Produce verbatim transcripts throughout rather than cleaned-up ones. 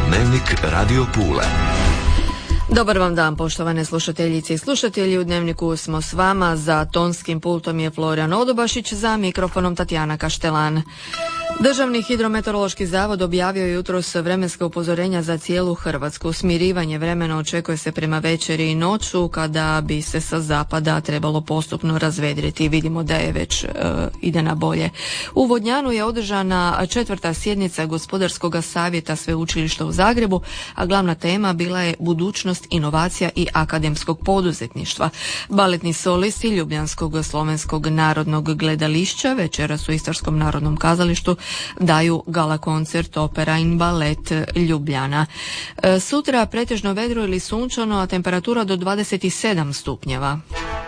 Dnevnik Radio Pule. Dobar vam dan, poštovane slušateljice i slušatelji. U Dnevniku smo s vama, za tonskim pultom je Florijan Odobašić, za mikrofonom Tatjana Kaštelan. Državni hidrometeorološki zavod objavio je jutros vremenska upozorenja za cijelu Hrvatsku. Smirivanje vremena očekuje se prema večeri i noću, kada bi se sa zapada trebalo postupno razvedriti. Vidimo da je već e, ide na bolje. U Vodnjanu je održana četvrta sjednica Gospodarskog savjeta Sveučilišta u Zagrebu, a glavna tema bila je budućnost inovacija i akademskog poduzetništva. Baletni solisti Ljubljanskog slovenskog narodnog gledališća večeras u Istarskom narodnom kazalištu daju gala koncert Opera in Balet Ljubljana. E, sutra pretežno vedro ili sunčano, a temperatura do dvadeset sedam stupnjeva.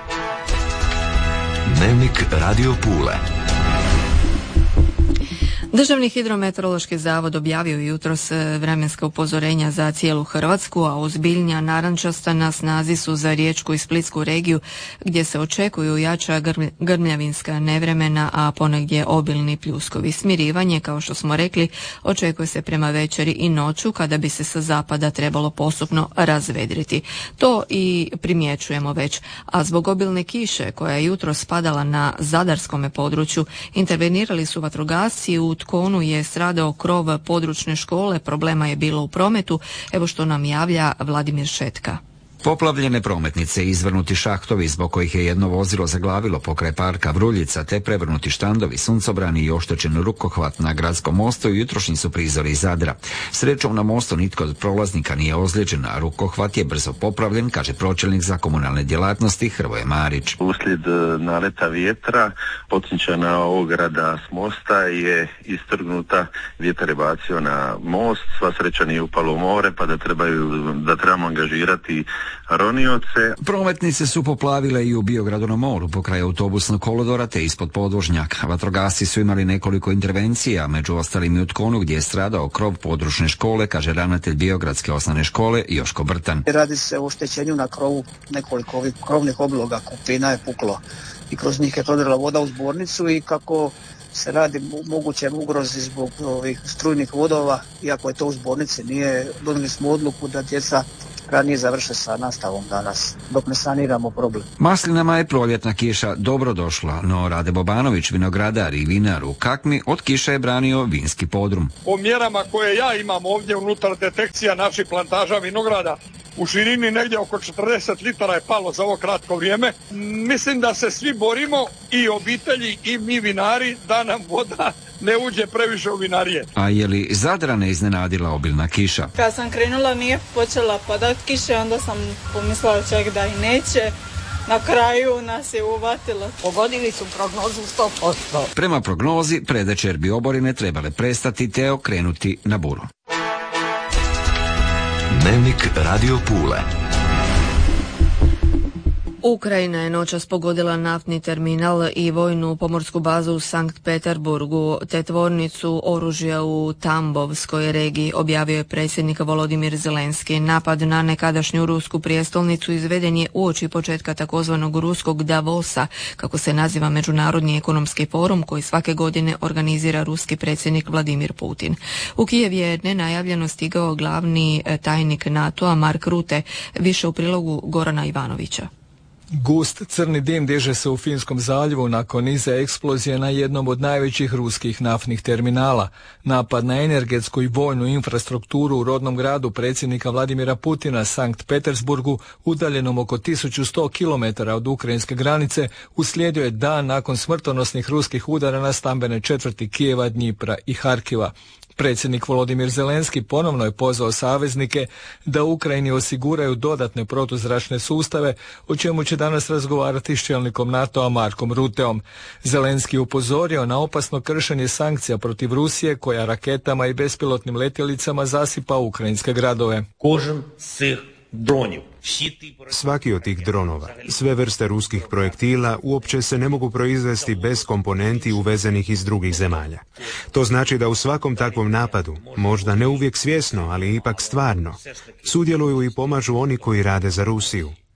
Dnevnik Radio Pule. Državni hidrometeorološki zavod objavio jutros vremenska upozorenja za cijelu Hrvatsku, a ozbiljnija narančasta na snazi su za Riječku i Splitsku regiju, gdje se očekuju jača grm- grmljavinska nevremena, a ponegdje obilni pljuskovi. Smirivanje, kao što smo rekli, očekuje se prema večeri i noću, kada bi se sa zapada trebalo postupno razvedriti. To i primjećujemo već, a zbog obilne kiše koja je jutros padala na zadarskome području, intervenirali su vatrogasci. U Tkonu je stradao krov područne škole, problema je bilo u prometu, evo što nam javlja Vladimir Šetka. Poplavljene prometnice, izvrnuti šahtovi zbog kojih je jedno vozilo zaglavilo pokraj parka Vruljica, te prevrnuti štandovi, suncobrani i oštećen rukohvat na gradskom mostu i jutrošnji su prizori iz Zadra. Srećom na mostu nitko od prolaznika nije ozlijeđen, a rukohvat je brzo popravljen, kaže pročelnik za komunalne djelatnosti Hrvoje Marić. Uslijed naleta vjetra potcinčana ograda s mosta je istrgnuta, vjetar je bacio na most, sva sreća nije upalo u more, pa da trebaju, da trebamo angažirati ronioce. Prometnice su poplavile i u Biogradu na moru pokraj autobusnog kolodvora te ispod podvožnjaka. Vatrogasci su imali nekoliko intervencija, među ostalim i u Tkonu gdje je stradao krov područne škole, kaže ravnatelj Biogradske osnovne škole Joško Brtan. Radi se o oštećenju na krovu, nekoliko ovih krovnih obloga, kupina je puklo i kroz njih je prodrla voda u zbornicu, i kako se radi mogućem ugrozi zbog ovih strujnih vodova, iako je to u zbornici, nije, donijeli smo odluku da djeca ranije završe sa nastavom danas, dok ne saniramo problem. Maslinama je proljetna kiša dobro došla, no Rade Bobanović, vinogradar i vinar u Kakmi, od kiša je branio vinski podrum. Po mjerama koje ja imam ovdje unutar detekcija naših plantaža vinograda, u širini negdje oko četrdeset litara je palo za ovo kratko vrijeme. Mislim da se svi borimo, i obitelji i mi vinari, da nam voda ne uđe previše u vinarije. A je li Zadrane iznenadila obilna kiša? Kad sam krenula nije počela padat kiše, onda sam pomislila čak da i neće. Na kraju nas je uvatilo. Pogodili su prognozu sto posto. Prema prognozi, predvečer bi oborine trebale prestati te okrenuti na buru. Dnevnik Radio Pule. Ukrajina je noćas pogodila naftni terminal i vojnu pomorsku bazu u Sankt Peterburgu, te tvornicu oružja u Tambovskoj regiji, objavio je predsjednik Volodimir Zelenski. Napad na nekadašnju rusku prijestolnicu izveden je uoči početka takozvanog ruskog Davosa, kako se naziva Međunarodni ekonomski forum koji svake godine organizira ruski predsjednik Vladimir Putin. U Kijev je nenajavljeno stigao glavni tajnik NATO-a Mark Rutte, više u prilogu Gorana Ivanovića. Gust crni dim diže se u Finskom zaljevu nakon niza eksplozije na jednom od najvećih ruskih naftnih terminala. Napad na energetsku i vojnu infrastrukturu u rodnom gradu predsjednika Vladimira Putina, Sankt Petersburgu, udaljenom oko tisuću sto kilometara od ukrajinske granice, uslijedio je dan nakon smrtonosnih ruskih udara na stambene četvrti Kijeva, Dnjipra i Harkiva. Predsjednik Volodimir Zelenski ponovno je pozvao saveznike da Ukrajini osiguraju dodatne protuzračne sustave, o čemu će danas razgovarati s čelnikom NATO-a Markom Rutteom. Zelenski je upozorio na opasno kršenje sankcija protiv Rusije, koja raketama i bespilotnim letjelicama zasipa ukrajinske gradove. Kožen sih dronju. Svaki od tih dronova, sve vrste ruskih projektila uopće se ne mogu proizvesti bez komponenti uvezenih iz drugih zemalja. To znači da u svakom takvom napadu, možda ne uvijek svjesno, ali ipak stvarno, sudjeluju i pomažu oni koji rade za Rusiju.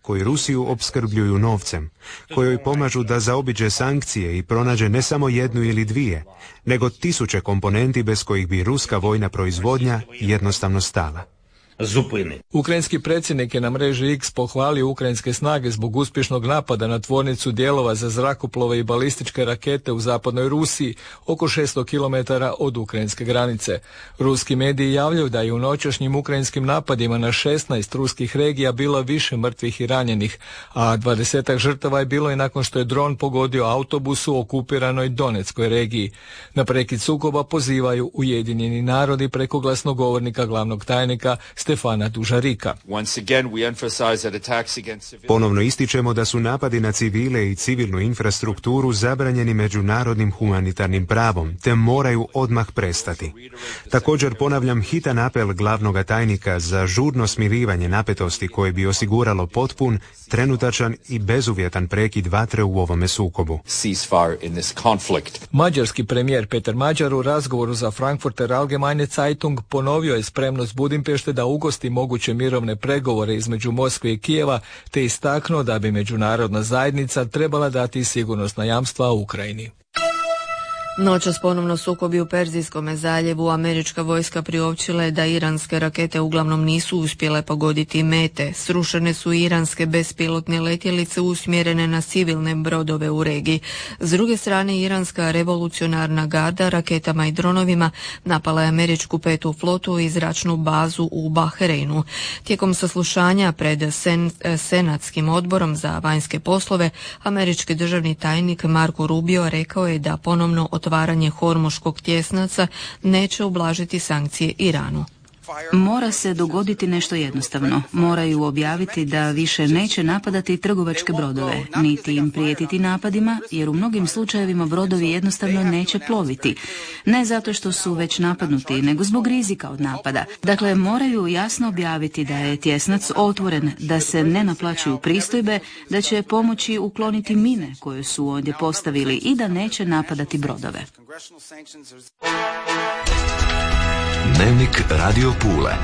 koji Rusiju opskrbljuju novcem, kojoj pomažu da zaobiđe sankcije i pronađe ne samo jednu ili dvije, nego tisuće komponenti bez kojih bi ruska vojna proizvodnja jednostavno stala. Zupini. Ukrajinski predsjednik je na mreži X pohvalio ukrajinske snage zbog uspješnog napada na tvornicu dijelova za zrakoplove i balističke rakete u zapadnoj Rusiji, oko šesto kilometara od ukrajinske granice. Ruski mediji javljaju da je u noćašnjim ukrajinskim napadima na šesnaest ruskih regija bilo više mrtvih i ranjenih, a dvadesetak žrtava je bilo i nakon što je dron pogodio autobus u okupiranoj Donetskoj regiji. Na prekid sukoba pozivaju Ujedinjeni narodi preko glasnogovornika glavnog tajnika Stefana Dužarika. Ponovno ističemo da su napadi na civile i civilnu infrastrukturu zabranjeni međunarodnim humanitarnim pravom, te moraju odmah prestati. Također ponavljam hitan apel glavnog tajnika za žurno smirivanje napetosti koje bi osiguralo potpun, trenutačan i bezuvjetan prekid vatre u ovome sukobu. Mađarski premijer Peter Mađar u razgovoru za Frankfurter Allgemeine Zeitung ponovio je spremnost Budimpešte da ugosti moguće mirovne pregovore između Moskve i Kijeva, te istaknuo da bi međunarodna zajednica trebala dati sigurnosna jamstva Ukrajini. Noćas ponovno sukobi u Perzijskom zaljevu. Američka vojska priopćila je da iranske rakete uglavnom nisu uspjele pogoditi mete. Srušene su iranske bespilotne letjelice usmjerene na civilne brodove u regiji. S druge strane, iranska revolucionarna garda raketama i dronovima napala je američku petu flotu i zračnu bazu u Bahreinu. Tijekom saslušanja pred sen, Senatskim odborom za vanjske poslove, američki državni tajnik Marco Rubio rekao je da ponovno otvaranje Hormuškog tjesnaca neće ublažiti sankcije Iranu. Mora se dogoditi nešto jednostavno. Moraju objaviti da više neće napadati trgovačke brodove, niti im prijetiti napadima, jer u mnogim slučajevima brodovi jednostavno neće ploviti. Ne zato što su već napadnuti, nego zbog rizika od napada. Dakle, moraju jasno objaviti da je tjesnac otvoren, da se ne naplaćuju pristojbe, da će pomoći ukloniti mine koje su ondje postavili i da neće napadati brodove. Dnevnik Radio Pule.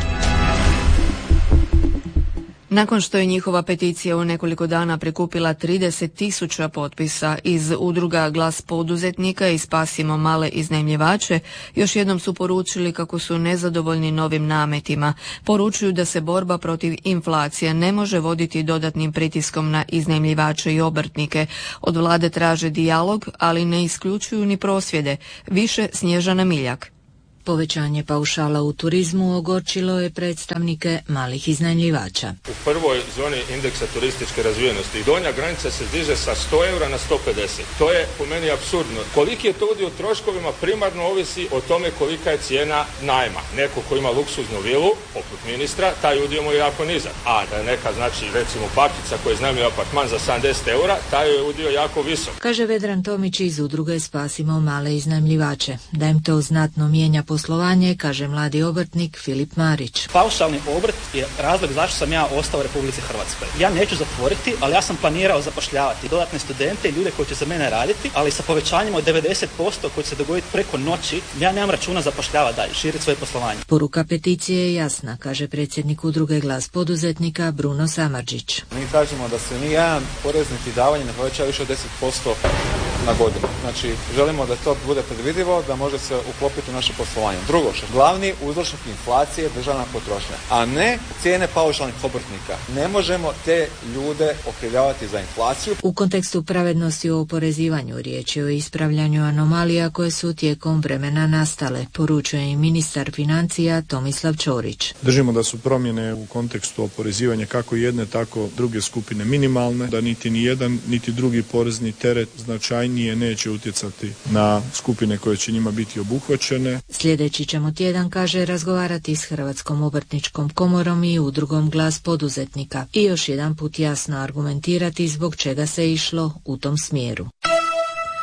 Nakon što je njihova peticija u nekoliko dana prikupila trideset tisuća potpisa iz udruga Glas poduzetnika i Spasimo male iznajmljivače, još jednom su poručili kako su nezadovoljni novim nametima. Poručuju da se borba protiv inflacije ne može voditi dodatnim pritiskom na iznajmljivače i obrtnike. Od vlade traže dijalog, ali ne isključuju ni prosvjede. Više Snježana Miljak. Povećanje paušala u turizmu ogorčilo je predstavnike malih iznajmljivača. U prvoj zoni indeksa turističke razvijenosti donja granica se diže sa sto eura na sto pedeset. To je po meni apsurdno. Koliki je to udio u troškovima primarno ovisi o tome kolika je cijena najma. Neko ko ima luksuznu vilu, poput ministra, taj udio mu je jako nizak. A neka, znači, recimo Pakica koji iznajmljuje apartman za sedamdeset eura, taj je udio jako visok. Kaže Vedran Tomić iz udruge Spasimo male iznajmljivače. Da im to znatno mijenja poslovanje, kaže mladi obrtnik Filip Marić. Paušalni obrt je razlog zašto sam ja ostao u Republici Hrvatskoj. Ja neću zatvoriti, ali ja sam planirao zapošljavati dodatne studente i ljude koji će za mene raditi, ali sa povećanjem od devedeset posto koji će se dogoditi preko noći, ja nemam računa zapošljavati dalje, širiti svoje poslovanje. Poruka peticije je jasna, kaže predsjednik udruge Glas poduzetnika Bruno Samardžić. Mi kažemo da se ni jedan porez niti davanje ne poveća više od deset posto na godinu. Znači, želimo da to bude predvidivo, da može se uklopiti u naše poslovanje. Drugo, što glavni uzročnik inflacije je državna potrošnja, a ne cijene paušalnih obrtnika. Ne možemo te ljude okrivljavati za inflaciju. U kontekstu pravednosti u oporezivanju riječ je o ispravljanju anomalija koje su tijekom vremena nastale, poručuje i ministar financija Tomislav Ćorić. Držimo da su promjene u kontekstu oporezivanja kako jedne, tako druge skupine minimalne, da niti ni jedan, niti drugi porezni teret značajnije neće utjecati na skupine koje će njima biti obuhvaćene. Sljedeći ćemo tjedan, kaže, razgovarati s Hrvatskom obrtničkom komorom i udrugom Glas poduzetnika i još jedan put jasno argumentirati zbog čega se išlo u tom smjeru.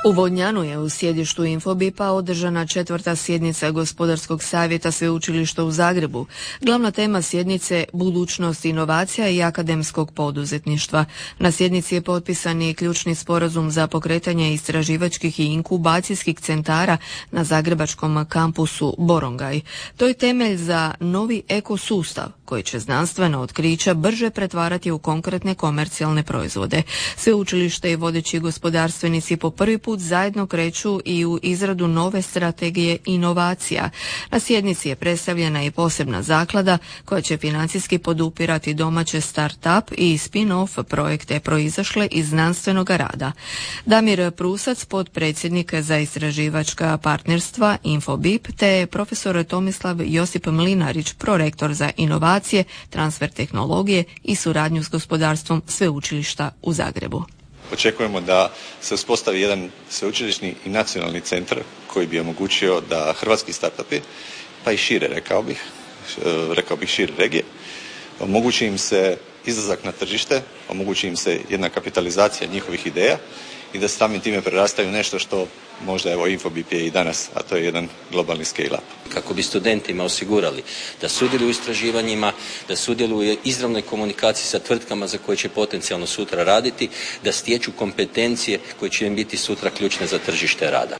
U Vodnjanu je u sjedištu Infobipa održana četvrta sjednica Gospodarskog savjeta Sveučilišta u Zagrebu. Glavna tema sjednice budućnost inovacija i akademskog poduzetništva. Na sjednici je potpisan i ključni sporazum za pokretanje istraživačkih i inkubacijskih centara na zagrebačkom kampusu Borongaj. To je temelj za novi ekosustav koji će znanstvena otkrića brže pretvarati u konkretne komercijalne proizvode. Sveučilište i vodeći gospodarstvenici po prvi put zajedno kreću i u izradu nove strategije inovacija. Na sjednici je predstavljena i posebna zaklada koja će financijski podupirati domaće start-up i spin-off projekte proizašle iz znanstvenog rada. Damir Prusac, potpredsjednik za istraživačka partnerstva Infobip, te profesor Tomislav Josip Mlinarić, prorektor za inovacije, transfer tehnologije i suradnju s gospodarstvom Sveučilišta u Zagrebu. Očekujemo da se uspostavi jedan sveučilišni i nacionalni centar koji bi omogućio da hrvatski startupi, pa i šire rekao bih, rekao bih šire regije, omogući im se izlazak na tržište, omogući im se jedna kapitalizacija njihovih ideja i da samim time prerastaju nešto što možda evo Infobip je i danas, a to je jedan globalni scale-up. Kako bi studentima osigurali da sudjeluju u istraživanjima, da sudjeluju u izravnoj komunikaciji sa tvrtkama za koje će potencijalno sutra raditi, da stječu kompetencije koje će im biti sutra ključne za tržište rada.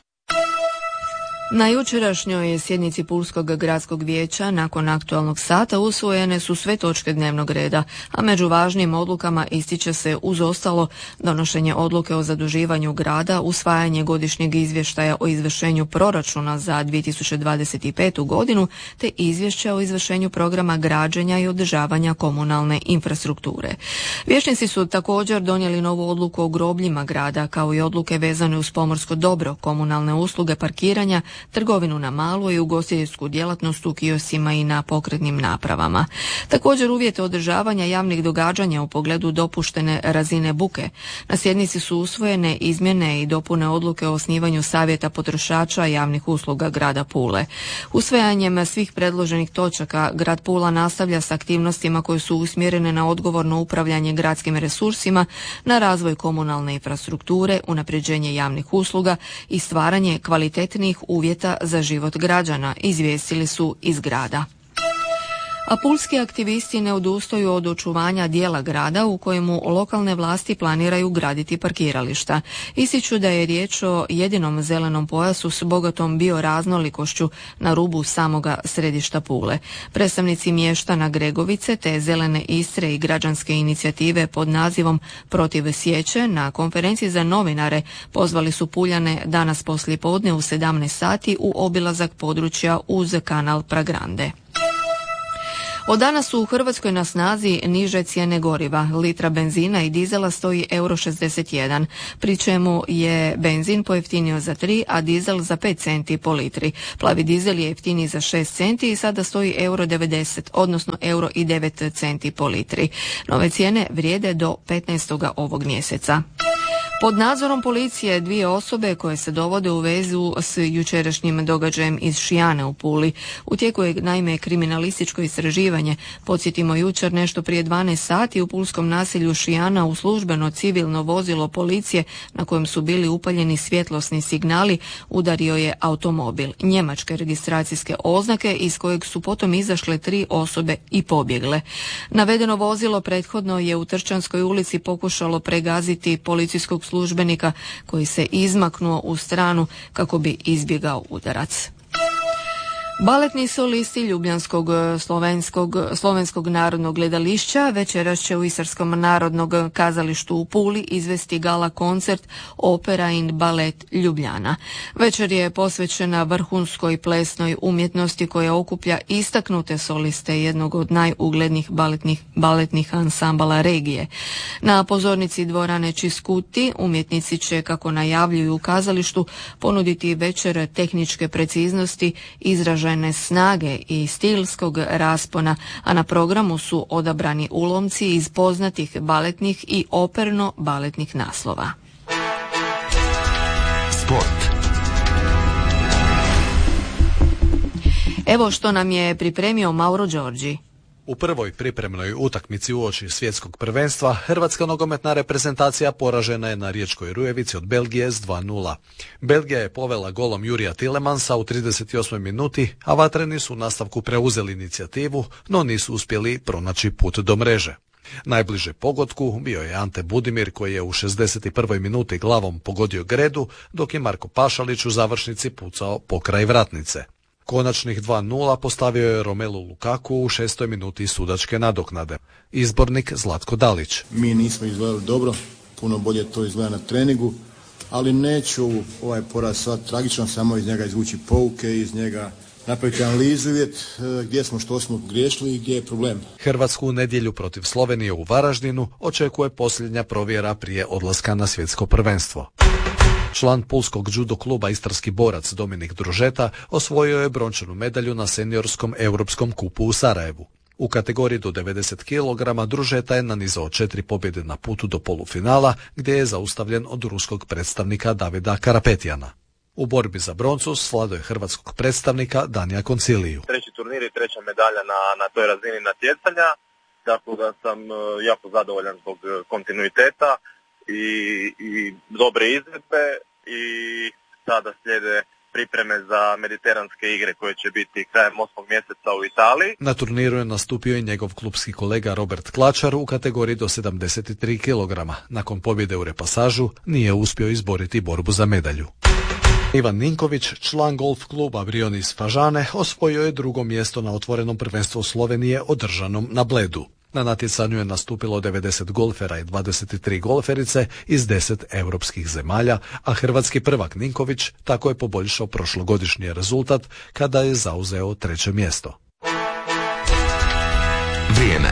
Na jučerašnjoj sjednici Pulskog gradskog vijeća nakon aktualnog sata usvojene su sve točke dnevnog reda, a među važnim odlukama ističe se uz ostalo donošenje odluke o zaduživanju grada, usvajanje godišnjeg izvještaja o izvršenju proračuna za dvije tisuće dvadeset petu godinu te izvješće o izvršenju programa građenja i održavanja komunalne infrastrukture. Vijećnici su također donijeli novu odluku o grobljima grada kao i odluke vezane uz pomorsko dobro, komunalne usluge parkiranja, trgovinu na malo i ugostiteljsku djelatnost u kiosima i na pokretnim napravama. Također uvjete održavanja javnih događanja u pogledu dopuštene razine buke. Na sjednici su usvojene izmjene i dopune odluke o osnivanju savjeta potrošača javnih usluga grada Pule. Usvajanjem svih predloženih točaka grad Pula nastavlja s aktivnostima koje su usmjerene na odgovorno upravljanje gradskim resursima, na razvoj komunalne infrastrukture, unapređenje javnih usluga i stvaranje kvalitetnijih uvjeta za život građana, izvijestili su iz grada. A pulski aktivisti ne odustaju od očuvanja dijela grada u kojemu lokalne vlasti planiraju graditi parkirališta. Ističu da je riječ o jedinom zelenom pojasu s bogatom bioraznolikošću na rubu samoga središta Pule. Predstavnici mještana Gregovice te Zelene Istre i građanske inicijative pod nazivom Protiv sječe na konferenciji za novinare pozvali su Puljane danas poslijepodne u sedamnaest sati u obilazak područja uz kanal Pragrande. Od danas su u Hrvatskoj na snazi niže cijene goriva. Litra benzina i dizela stoji euro šezdeset jedan, pri čemu je benzin pojeftinio za tri, a dizel za pet centi po litri. Plavi dizel je jeftiniji za šest centi i sada stoji euro devedeset, odnosno euro i devet centi po litri. Nove cijene vrijede do petnaestog ovog mjeseca. Pod nadzorom policije dvije osobe koje se dovode u vezu s jučerašnjim događajem iz Šijane u Puli. U tijeku je naime kriminalističko istraživanje. Podsjetimo, jučer nešto prije dvanaest sati u pulskom naselju Šijana u službeno civilno vozilo policije na kojem su bili upaljeni svjetlosni signali udario je automobil njemačke registracijske oznake iz kojeg su potom izašle tri osobe i pobjegle. Navedeno vozilo prethodno je u Tršćanskoj ulici pokušalo pregaziti policijskog službenika koji se izmaknuo u stranu kako bi izbjegao udarac. Baletni solisti Ljubljanskog slovenskog, slovenskog narodnog gledališća večeras će u Istarskom narodnog kazalištu u Puli izvesti gala koncert Opera in Balet Ljubljana. Večer je posvećena vrhunskoj plesnoj umjetnosti koja okuplja istaknute soliste jednog od najuglednijih baletnih, baletnih ansambala regije. Na pozornici dvorane Čiskuti umjetnici će, kako najavljuju u kazalištu, ponuditi večer tehničke preciznosti, izražaja snage i stilskog raspona, a na programu su odabrani ulomci iz poznatih baletnih i operno-baletnih naslova. Sport. Evo što nam je pripremio Mauro Đorđi. U prvoj pripremnoj utakmici uoči svjetskog prvenstva hrvatska nogometna reprezentacija poražena je na Riječkoj Rujevici od Belgije s dva nula. Belgija je povela golom Jurija Tielemansa u trideset osmoj minuti, a vatreni su u nastavku preuzeli inicijativu, no nisu uspjeli pronaći put do mreže. Najbliže pogodku bio je Ante Budimir koji je u šezdeset prvoj minuti glavom pogodio gredu, dok je Marko Pašalić u završnici pucao pokraj vratnice. Konačnih dva nula postavio je Romelu Lukaku u šestoj minuti sudačke nadoknade. Izbornik Zlatko Dalić. Mi nismo izgledali dobro, puno bolje to izgleda na treningu, ali neću ovaj poraz sad tragičan, samo iz njega izvući pouke, iz njega napraviti analizu, vidjeti gdje smo, što smo griješili i gdje je problem. Hrvatsku u nedjelju protiv Slovenije u Varaždinu očekuje posljednja provjera prije odlaska na svjetsko prvenstvo. Član pulskog judo kluba Istarski borac Dominik Družeta osvojio je brončanu medalju na seniorskom europskom kupu u Sarajevu. U kategoriji do devedeset kilograma Družeta je nanizao četiri pobjede na putu do polufinala, gdje je zaustavljen od ruskog predstavnika Davida Karapetjana. U borbi za broncu svladao je hrvatskog predstavnika Danija Konciliju. Treći turnir i treća medalja na, na toj razini natjecanja, tako da sam jako zadovoljan zbog kontinuiteta i, i dobre izvedbe i sada slijede pripreme za mediteranske igre koje će biti krajem osmog mjeseca u Italiji. Na turniru je nastupio i njegov klubski kolega Robert Klačar u kategoriji do sedamdeset tri kilograma. Nakon pobjede u repasažu nije uspio izboriti borbu za medalju. Ivan Ninković, član golf kluba Brionis Fažane, osvojio je drugo mjesto na otvorenom prvenstvu Slovenije održanom na Bledu. Na natjecanju je nastupilo devedeset golfera i dvadeset tri golferice iz deset europskih zemalja, a hrvatski prvak Ninković tako je poboljšao prošlogodišnji rezultat kada je zauzeo treće mjesto. Vrijeme.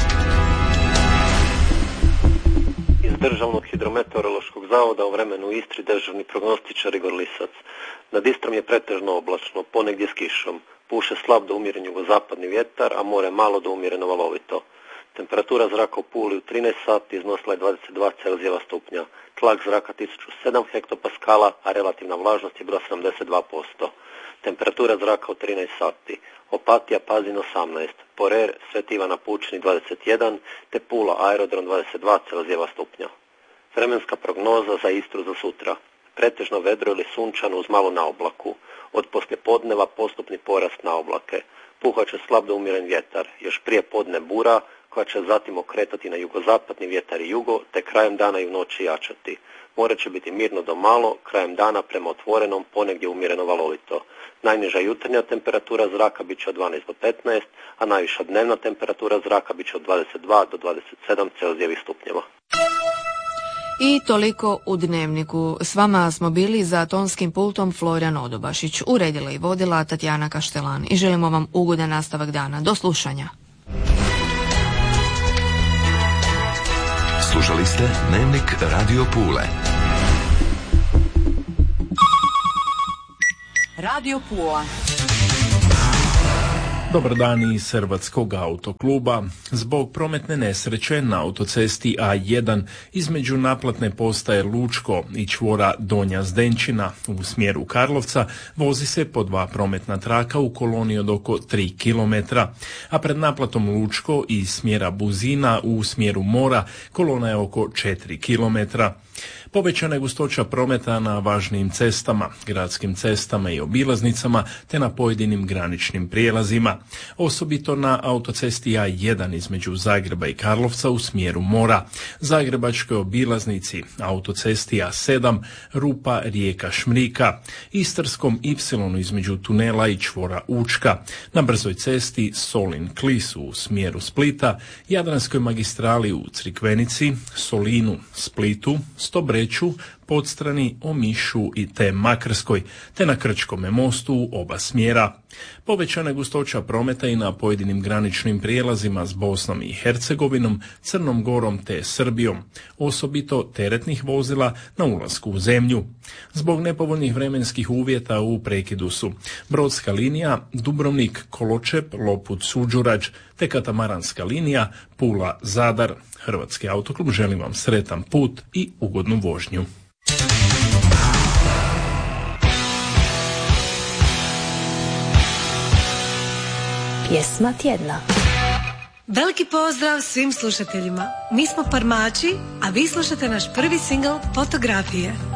Iz Državnog hidrometeorološkog zavoda u vremenu u Istri dežurni prognostičar Igor Lisac. Nad Istrom je pretežno oblačno, ponegdje s kišom. Puše slab do umjeren jugozapadni vjetar, a more malo do umjereno valovito. Temperatura zraka u Puli u trinaest sati iznosila je dvadeset dva Celzijeva stupnja. Tlak zraka tisuću sedam hektopaskala, a relativna vlažnost je bila sedamdeset dva posto. Temperatura zraka u trinaest sati. Opatija, Pazin osamnaest, Porer, Sveti Ivan na Pučini dvadeset jedan, te Pula aerodrom dvadeset dva Celzijeva stupnja. Vremenska prognoza za Istru za sutra. Pretežno vedro ili sunčano uz malo na oblaku. Od poslijepodneva postupni porast na oblake. Puhat će slab do umjeren vjetar, još prije podne bura, koja će zatim okretati na jugozapadni vjetar i jugo, te krajem dana i u noći jačati. More će biti mirno do malo, krajem dana prema otvorenom ponegdje umjereno valovito. Najniža jutarnja temperatura zraka bit će od dvanaest do petnaest, a najviša dnevna temperatura zraka bit će od dvadeset dva do dvadeset sedam Celzijevih stupnjeva. I toliko u Dnevniku. S vama smo bili za tonskim pultom Florijan Odobašić, uredila i vodila Tatjana Kaštelan i želimo vam ugodan nastavak dana. Do slušanja. Slušali ste Dnevnik Radio Pule. Radio Pula. Dobar dan iz Hrvatskog autokluba. Zbog prometne nesreće na autocesti A jedan između naplatne postaje Lučko i čvora Donja Zdenčina u smjeru Karlovca vozi se po dva prometna traka u koloni od oko tri kilometra, a pred naplatom Lučko iz smjera Buzina u smjeru Mora kolona je oko četiri kilometra. Povećana je gustoća prometa na važnijim cestama, gradskim cestama i obilaznicama te na pojedinim graničnim prijelazima, osobito na autocesti A jedan između Zagreba i Karlovca u smjeru Mora, Zagrebačkoj obilaznici, autocesti A sedam, Rupa Rijeka Šmrika, Istarskom Y između tunela i čvora Učka, na brzoj cesti Solin Klis u smjeru Splita, Jadranskoj magistrali u Crikvenici, Solinu, Splitu, Stobreću, Podstrani, Omišu i te Makarskoj, te na Krčkome mostu u oba smjera. Povećana je gustoća prometa i na pojedinim graničnim prijelazima s Bosnom i Hercegovinom, Crnom Gorom te Srbijom, osobito teretnih vozila na ulasku u zemlju. Zbog nepovoljnih vremenskih uvjeta u prekidu su brodska linija Dubrovnik, Koločep, Lopud, Suđurađ, te katamaranska linija Pula, Zadar. Hrvatski autoklub želim vam sretan put i ugodnu vožnju. Pjesma tjedna. Veliki pozdrav svim slušateljima. Mi smo Parmači, a vi slušate naš prvi singl Fotografije.